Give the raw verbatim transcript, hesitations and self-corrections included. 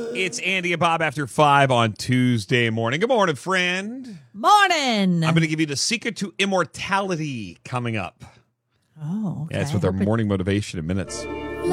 It's Andy and Bob after five on Tuesday morning. Good morning, friend. Morning. I'm going to give you the secret to immortality coming up. Oh, okay. Yeah, it's with our morning motivation in minutes.